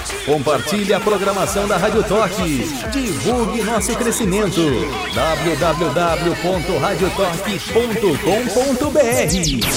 Compartilhe a programação da Rádio Toque. Divulgue nosso crescimento. www.radiotoque.com.br